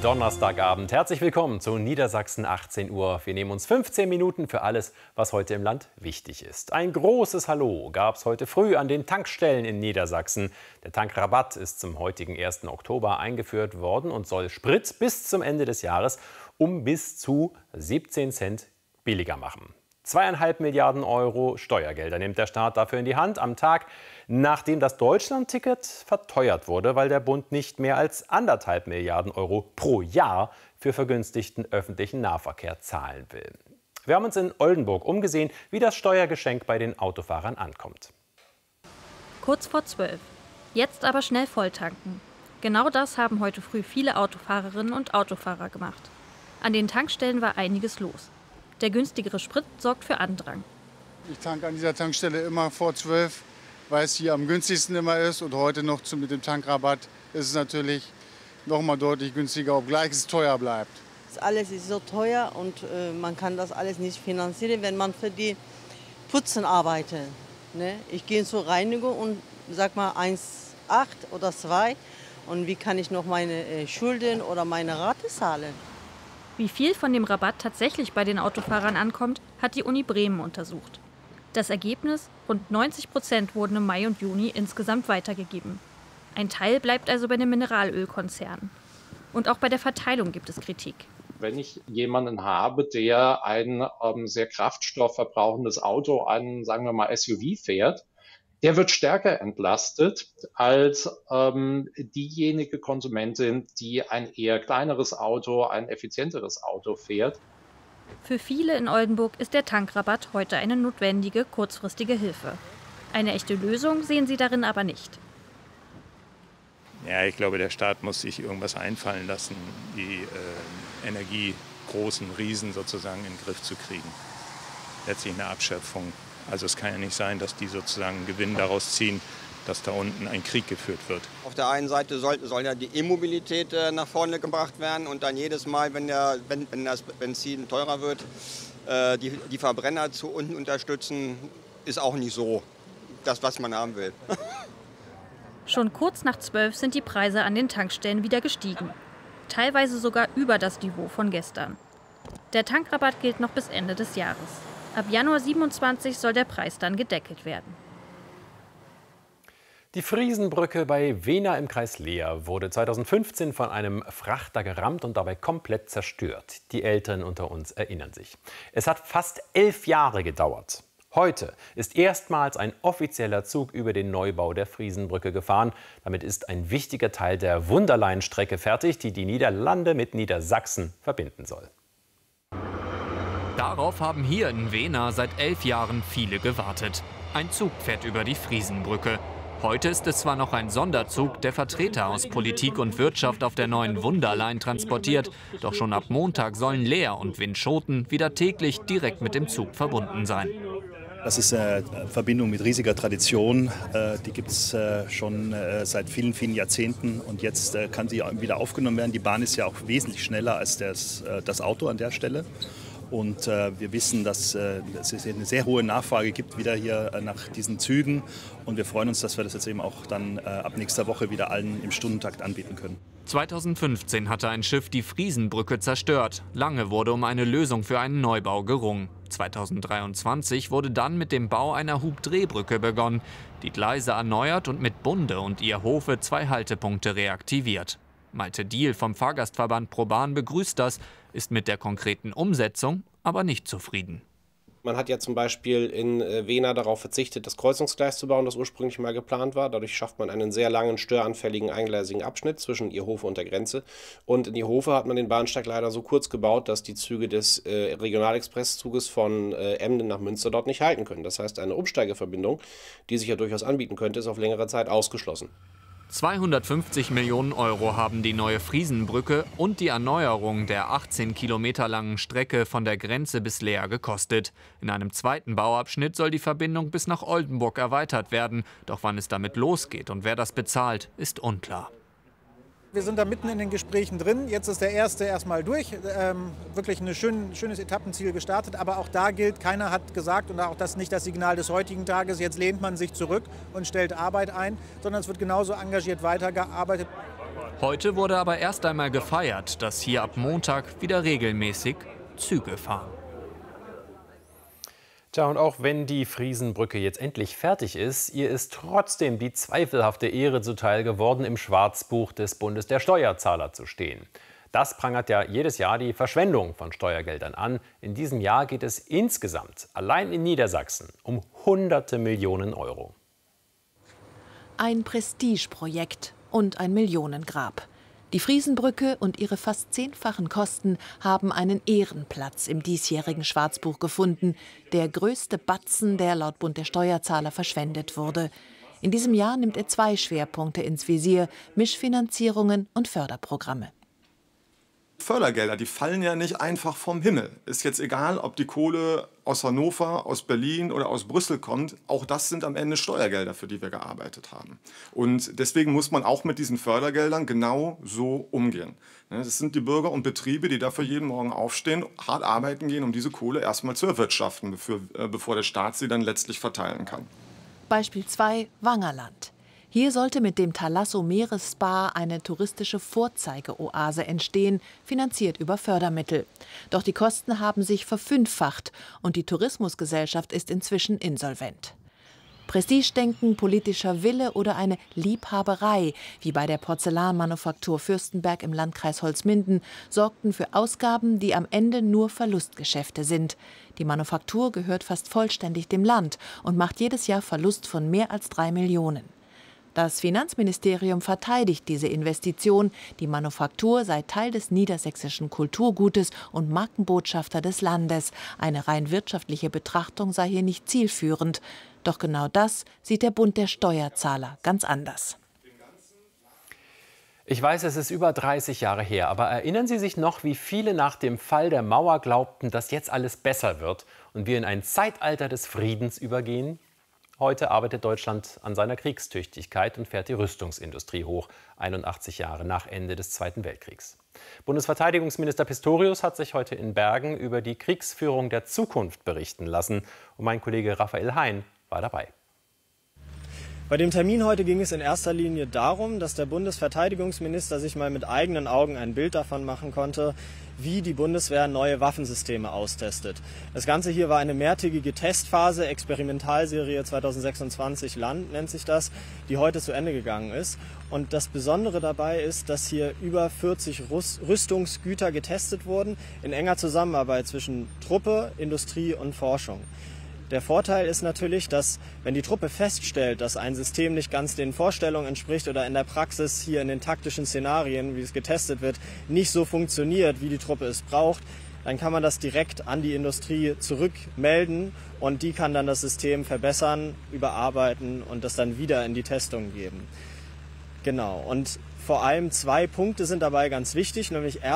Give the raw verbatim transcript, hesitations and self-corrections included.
Donnerstagabend. Herzlich willkommen zu Niedersachsen achtzehn Uhr. Wir nehmen uns fünfzehn Minuten für alles, was heute im Land wichtig ist. Ein großes Hallo gab es heute früh an den Tankstellen in Niedersachsen. Der Tankrabatt ist zum heutigen ersten Oktober eingeführt worden und soll Sprit bis zum Ende des Jahres um bis zu siebzehn Cent billiger machen. Zweieinhalb Milliarden Euro Steuergelder nimmt der Staat dafür in die Hand am Tag, nachdem das Deutschland-Ticket verteuert wurde, weil der Bund nicht mehr als anderthalb Milliarden Euro pro Jahr für vergünstigten öffentlichen Nahverkehr zahlen will. Wir haben uns in Oldenburg umgesehen, wie das Steuergeschenk bei den Autofahrern ankommt. Kurz vor zwölf. Jetzt aber schnell volltanken. Genau das haben heute früh viele Autofahrerinnen und Autofahrer gemacht. An den Tankstellen war einiges los. Der günstigere Sprit sorgt für Andrang. Ich tanke an dieser Tankstelle immer vor zwölf, weil es hier am günstigsten immer ist. Und heute noch mit dem Tankrabatt ist es natürlich noch mal deutlich günstiger, obgleich es teuer bleibt. Alles ist so teuer und äh, man kann das alles nicht finanzieren, wenn man für die Putzen arbeitet. Ne? Ich gehe zur Reinigung und sag mal eins Komma acht oder zwei. Und wie kann ich noch meine äh, Schulden oder meine Rate zahlen? Wie viel von dem Rabatt tatsächlich bei den Autofahrern ankommt, hat die Uni Bremen untersucht. Das Ergebnis: rund neunzig Prozent wurden im Mai und Juni insgesamt weitergegeben. Ein Teil bleibt also bei den Mineralölkonzernen. Und auch bei der Verteilung gibt es Kritik. Wenn ich jemanden habe, der ein ähm, sehr kraftstoffverbrauchendes Auto, einen, sagen wir mal, S U V fährt, der wird stärker entlastet als ähm, diejenige Konsumentin, die ein eher kleineres Auto, ein effizienteres Auto fährt. Für viele in Oldenburg ist der Tankrabatt heute eine notwendige, kurzfristige Hilfe. Eine echte Lösung sehen sie darin aber nicht. Ja, ich glaube, der Staat muss sich irgendwas einfallen lassen, die äh, energiegroßen Riesen sozusagen in den Griff zu kriegen. Letztlich eine Abschöpfung. Also es kann ja nicht sein, dass die sozusagen einen Gewinn daraus ziehen, dass da unten ein Krieg geführt wird. Auf der einen Seite soll, soll ja die E-Mobilität äh, nach vorne gebracht werden und dann jedes Mal, wenn, der, wenn, wenn das Benzin teurer wird, äh, die, die Verbrenner zu unten unterstützen, ist auch nicht so das, was man haben will. Schon kurz nach zwölf sind die Preise an den Tankstellen wieder gestiegen. Teilweise sogar über das Niveau von gestern. Der Tankrabatt gilt noch bis Ende des Jahres. Ab Januar siebenundzwanzig soll der Preis dann gedeckelt werden. Die Friesenbrücke bei Wehna im Kreis Leer wurde zweitausendfünfzehn von einem Frachter gerammt und dabei komplett zerstört. Die Älteren unter uns erinnern sich. Es hat fast elf Jahre gedauert. Heute ist erstmals ein offizieller Zug über den Neubau der Friesenbrücke gefahren. Damit ist ein wichtiger Teil der Wunderleihenstrecke fertig, die die Niederlande mit Niedersachsen verbinden soll. Darauf haben hier in Wehna seit elf Jahren viele gewartet. Ein Zug fährt über die Friesenbrücke. Heute ist es zwar noch ein Sonderzug, der Vertreter aus Politik und Wirtschaft auf der neuen Wunderlein transportiert, doch schon ab Montag sollen Leer und Winschoten wieder täglich direkt mit dem Zug verbunden sein. Das ist eine Verbindung mit riesiger Tradition. Die gibt es schon seit vielen, vielen Jahrzehnten. Und jetzt kann sie wieder aufgenommen werden. Die Bahn ist ja auch wesentlich schneller als das, das Auto an der Stelle. Und äh, wir wissen, dass äh, es eine sehr hohe Nachfrage gibt wieder hier äh, nach diesen Zügen. Und wir freuen uns, dass wir das jetzt eben auch dann äh, ab nächster Woche wieder allen im Stundentakt anbieten können. zweitausendfünfzehn hatte ein Schiff die Friesenbrücke zerstört. Lange wurde um eine Lösung für einen Neubau gerungen. zweitausenddreiundzwanzig wurde dann mit dem Bau einer Hubdrehbrücke begonnen, die Gleise erneuert und mit Bunde und ihr Hofe zwei Haltepunkte reaktiviert. Malte Diehl vom Fahrgastverband ProBahn begrüßt das, ist mit der konkreten Umsetzung aber nicht zufrieden. Man hat ja zum Beispiel in Wehna darauf verzichtet, das Kreuzungsgleis zu bauen, das ursprünglich mal geplant war. Dadurch schafft man einen sehr langen, störanfälligen, eingleisigen Abschnitt zwischen Ierhofe und der Grenze. Und in Ierhofe hat man den Bahnsteig leider so kurz gebaut, dass die Züge des äh, Regionalexpresszuges von äh, Emden nach Münster dort nicht halten können. Das heißt, eine Umsteigeverbindung, die sich ja durchaus anbieten könnte, ist auf längere Zeit ausgeschlossen. zweihundertfünfzig Millionen Euro haben die neue Friesenbrücke und die Erneuerung der achtzehn Kilometer langen Strecke von der Grenze bis Leer gekostet. In einem zweiten Bauabschnitt soll die Verbindung bis nach Oldenburg erweitert werden. Doch wann es damit losgeht und wer das bezahlt, ist unklar. Wir sind da mitten in den Gesprächen drin. Jetzt ist der erste erstmal durch. Ähm, wirklich ein schön, schönes Etappenziel gestartet. Aber auch da gilt, keiner hat gesagt, und auch das nicht das Signal des heutigen Tages, jetzt lehnt man sich zurück und stellt Arbeit ein, sondern es wird genauso engagiert weitergearbeitet. Heute wurde aber erst einmal gefeiert, dass hier ab Montag wieder regelmäßig Züge fahren. Tja, und auch wenn die Friesenbrücke jetzt endlich fertig ist, ihr ist trotzdem die zweifelhafte Ehre zuteil geworden, im Schwarzbuch des Bundes der Steuerzahler zu stehen. Das prangert ja jedes Jahr die Verschwendung von Steuergeldern an. In diesem Jahr geht es insgesamt, allein in Niedersachsen, um hunderte Millionen Euro. Ein Prestigeprojekt und ein Millionengrab. Die Friesenbrücke und ihre fast zehnfachen Kosten haben einen Ehrenplatz im diesjährigen Schwarzbuch gefunden. Der größte Batzen, der laut Bund der Steuerzahler verschwendet wurde. In diesem Jahr nimmt er zwei Schwerpunkte ins Visier: Mischfinanzierungen und Förderprogramme. Fördergelder, die fallen ja nicht einfach vom Himmel. Ist jetzt egal, ob die Kohle aus Hannover, aus Berlin oder aus Brüssel kommt. Auch das sind am Ende Steuergelder, für die wir gearbeitet haben. Und deswegen muss man auch mit diesen Fördergeldern genau so umgehen. Das sind die Bürger und Betriebe, die dafür jeden Morgen aufstehen, hart arbeiten gehen, um diese Kohle erstmal zu erwirtschaften, bevor, bevor der Staat sie dann letztlich verteilen kann. Beispiel zwei, Wangerland. Hier sollte mit dem Thalasso Meeresspa eine touristische Vorzeigeoase entstehen, finanziert über Fördermittel. Doch die Kosten haben sich verfünffacht und die Tourismusgesellschaft ist inzwischen insolvent. Prestigedenken, politischer Wille oder eine Liebhaberei, wie bei der Porzellanmanufaktur Fürstenberg im Landkreis Holzminden, sorgten für Ausgaben, die am Ende nur Verlustgeschäfte sind. Die Manufaktur gehört fast vollständig dem Land und macht jedes Jahr Verlust von mehr als drei Millionen. Das Finanzministerium verteidigt diese Investition. Die Manufaktur sei Teil des niedersächsischen Kulturgutes und Markenbotschafter des Landes. Eine rein wirtschaftliche Betrachtung sei hier nicht zielführend. Doch genau das sieht der Bund der Steuerzahler ganz anders. Ich weiß, es ist über dreißig Jahre her, aber erinnern Sie sich noch, wie viele nach dem Fall der Mauer glaubten, dass jetzt alles besser wird und wir in ein Zeitalter des Friedens übergehen? Heute arbeitet Deutschland an seiner Kriegstüchtigkeit und fährt die Rüstungsindustrie hoch, einundachtzig Jahre nach Ende des Zweiten Weltkriegs. Bundesverteidigungsminister Pistorius hat sich heute in Bergen über die Kriegsführung der Zukunft berichten lassen. Und mein Kollege Raphael Hein war dabei. Bei dem Termin heute ging es in erster Linie darum, dass der Bundesverteidigungsminister sich mal mit eigenen Augen ein Bild davon machen konnte, wie die Bundeswehr neue Waffensysteme austestet. Das Ganze hier war eine mehrtägige Testphase, Experimentalserie zweitausendsechsundzwanzig Land nennt sich das, die heute zu Ende gegangen ist. Und das Besondere dabei ist, dass hier über vierzig Rüstungsgüter getestet wurden, in enger Zusammenarbeit zwischen Truppe, Industrie und Forschung. Der Vorteil ist natürlich, dass wenn die Truppe feststellt, dass ein System nicht ganz den Vorstellungen entspricht oder in der Praxis hier in den taktischen Szenarien, wie es getestet wird, nicht so funktioniert, wie die Truppe es braucht, dann kann man das direkt an die Industrie zurückmelden und die kann dann das System verbessern, überarbeiten und das dann wieder in die Testung geben. Genau. Und vor allem zwei Punkte sind dabei ganz wichtig, nämlich